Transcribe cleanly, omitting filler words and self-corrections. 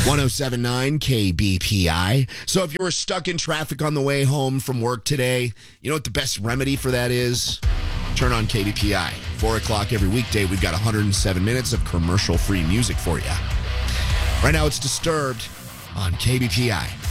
1079 KBPI. So if you were stuck in traffic on the way home from work today, you know what the best remedy for that is? Turn on KBPI. 4 o'clock every weekday, we've got 107 minutes of commercial-free music for you. Right now, it's Disturbed on KBPI.